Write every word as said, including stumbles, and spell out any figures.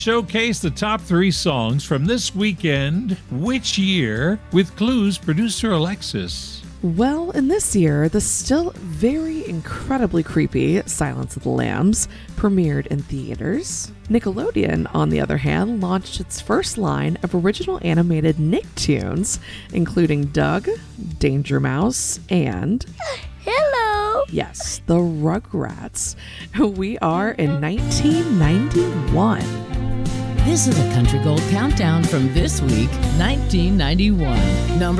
Showcase the top three songs from this weekend, which year, with clues, producer Alexis. Well, in this year, the still very incredibly creepy Silence of the Lambs premiered in theaters. Nickelodeon, on the other hand, launched its first line of original animated Nicktoons, including Doug, Danger Mouse, and... Hello! Yes, the Rugrats. We are in nineteen ninety-one. This is a Country Gold Countdown from this week, nineteen ninety-one. Number